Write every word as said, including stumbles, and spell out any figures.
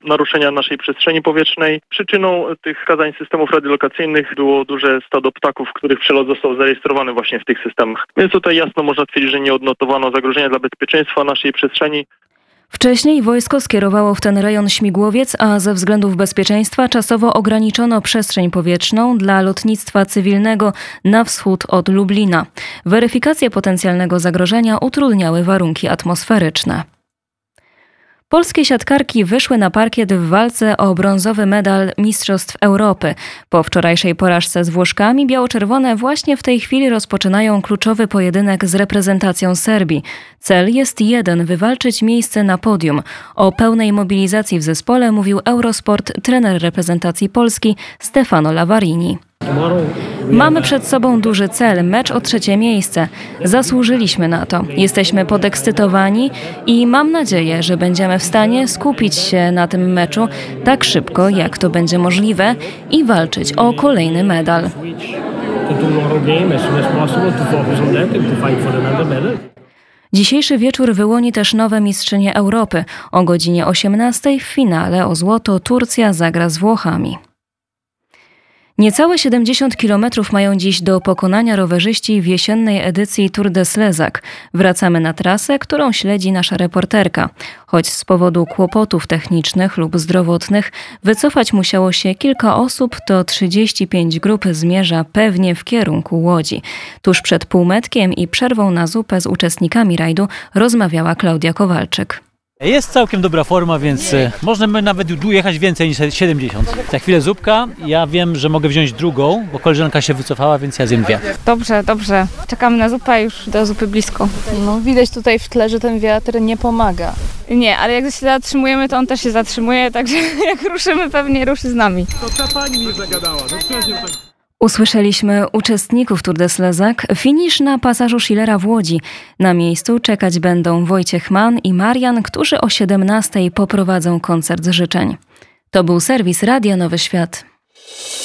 naruszenia naszej przestrzeni powietrznej. Przyczyną tych skazań systemów radiolokacyjnych było duże stado ptaków, których przelot został zarejestrowany właśnie w tych systemach. Więc tutaj jasno można twierdzić, że nie odnotowano zagrożenia dla bezpieczeństwa naszej przestrzeni. Wcześniej wojsko skierowało w ten rejon śmigłowiec, a ze względów bezpieczeństwa czasowo ograniczono przestrzeń powietrzną dla lotnictwa cywilnego na wschód od Lublina. Weryfikację potencjalnego zagrożenia utrudniały warunki atmosferyczne. Polskie siatkarki wyszły na parkiet w walce o brązowy medal Mistrzostw Europy. Po wczorajszej porażce z Włoszkami biało-czerwone właśnie w tej chwili rozpoczynają kluczowy pojedynek z reprezentacją Serbii. Cel jest jeden – wywalczyć miejsce na podium. O pełnej mobilizacji w zespole mówił Eurosport trener reprezentacji Polski Stefano Lavarini. Mamy przed sobą duży cel, mecz o trzecie miejsce. Zasłużyliśmy na to. Jesteśmy podekscytowani i mam nadzieję, że będziemy w stanie skupić się na tym meczu tak szybko, jak to będzie możliwe i walczyć o kolejny medal. Dzisiejszy wieczór wyłoni też nowe mistrzynie Europy. O godzinie osiemnastej w finale o złoto Turcja zagra z Włochami. Niecałe siedemdziesiąt kilometrów mają dziś do pokonania rowerzyści w jesiennej edycji Tour de Slezak. Wracamy na trasę, którą śledzi nasza reporterka. Choć z powodu kłopotów technicznych lub zdrowotnych wycofać musiało się kilka osób, to trzydzieści pięć grup zmierza pewnie w kierunku Łodzi. Tuż przed półmetkiem i przerwą na zupę z uczestnikami rajdu rozmawiała Klaudia Kowalczyk. Jest całkiem dobra forma, więc możemy nawet jechać więcej niż siedemdziesiąt. Za chwilę zupka, ja wiem, że mogę wziąć drugą, bo koleżanka się wycofała, więc ja zjem dwie. Dobrze, dobrze. Czekamy na zupę, już do zupy blisko. No, widać tutaj w tle, że ten wiatr nie pomaga. Nie, ale jak się zatrzymujemy, to on też się zatrzymuje, także jak ruszymy, pewnie ruszy z nami. To ta pani mnie zagadała. Usłyszeliśmy uczestników Tour de Slezak. Finisz na pasażu Schillera w Łodzi. Na miejscu czekać będą Wojciech Mann i Marian, którzy o siedemnastej poprowadzą koncert życzeń. To był serwis Radia Nowy Świat.